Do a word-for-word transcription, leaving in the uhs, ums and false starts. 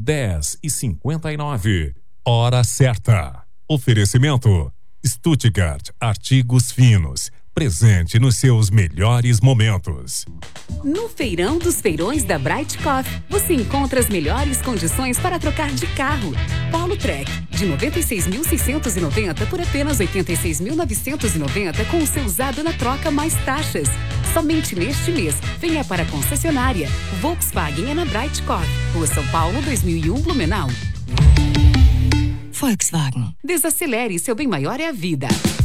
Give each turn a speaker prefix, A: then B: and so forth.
A: dez e cinquenta e nove. Hora certa. Oferecimento Stuttgart Artigos Finos. Presente nos seus melhores momentos.
B: No Feirão dos Feirões da Bright Coffee, você encontra as melhores condições para trocar de carro. Polo Trek, de noventa e seis mil seiscentos e noventa por apenas oitenta e seis mil novecentos e noventa com o seu usado na troca mais taxas. Somente neste mês, venha para a concessionária. Volkswagen é na Bright Coffee, Rua São Paulo, dois mil e um, Blumenau.
C: Volkswagen.
B: Desacelere, seu bem maior é a vida.